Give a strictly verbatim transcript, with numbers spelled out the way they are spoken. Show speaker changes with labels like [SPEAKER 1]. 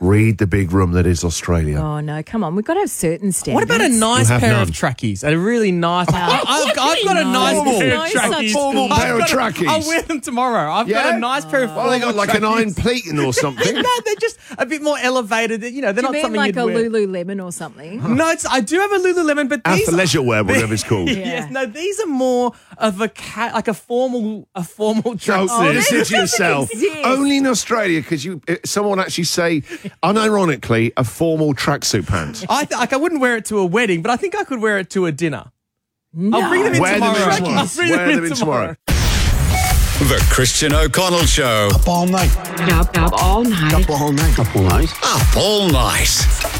[SPEAKER 1] Read the big room that is Australia.
[SPEAKER 2] Oh, no, come on. We've got to have certain standards.
[SPEAKER 3] What about a nice
[SPEAKER 1] have
[SPEAKER 3] pair
[SPEAKER 1] none.
[SPEAKER 3] of trackies? A really nice... I- I've, I've got a nice
[SPEAKER 1] Formal.
[SPEAKER 3] pair
[SPEAKER 2] No
[SPEAKER 3] of
[SPEAKER 2] such
[SPEAKER 3] trackies.
[SPEAKER 1] Formal
[SPEAKER 3] I've
[SPEAKER 1] pair of
[SPEAKER 3] got a-
[SPEAKER 1] trackies.
[SPEAKER 3] I'll wear them tomorrow. I've got
[SPEAKER 1] Yeah?
[SPEAKER 3] a nice pair of
[SPEAKER 1] Well, they got
[SPEAKER 3] formal
[SPEAKER 1] like an
[SPEAKER 3] trackies.
[SPEAKER 1] iron pleating or something.
[SPEAKER 3] No, they're just a bit more elevated. You know, they're
[SPEAKER 2] Do you
[SPEAKER 3] not
[SPEAKER 2] mean
[SPEAKER 3] something
[SPEAKER 2] like
[SPEAKER 3] you'd
[SPEAKER 2] a
[SPEAKER 3] wear.
[SPEAKER 2] Lululemon or something?
[SPEAKER 3] No, it's, I do have a Lululemon, but these
[SPEAKER 1] Athleisure wear, whatever it's called.
[SPEAKER 2] Yeah.
[SPEAKER 3] Yes, no, these are more of a cat, like a formal, a formal
[SPEAKER 1] So
[SPEAKER 3] tracksuit.
[SPEAKER 1] listen to yourself.
[SPEAKER 2] exist.
[SPEAKER 1] Only in Australia could you uh, someone actually say, unironically, a formal tracksuit pants.
[SPEAKER 3] I th- like I wouldn't wear it to a wedding, but I think I could wear it to a dinner. I'll bring them in
[SPEAKER 1] Wear them
[SPEAKER 3] tomorrow.
[SPEAKER 1] in tomorrow.
[SPEAKER 3] I'll bring
[SPEAKER 1] Wear
[SPEAKER 3] them
[SPEAKER 1] them in tomorrow.
[SPEAKER 4] The Christian O'Connell Show.
[SPEAKER 5] Up all night.
[SPEAKER 6] Up, up all night.
[SPEAKER 5] Up all night. Up all night.
[SPEAKER 4] Up all night.